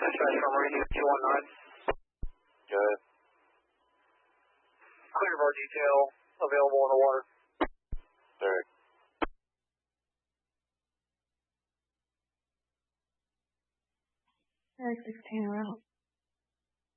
Dispatch from Radio 219. Good. Clear bar detail available in the water. Derek. Derek 16 around.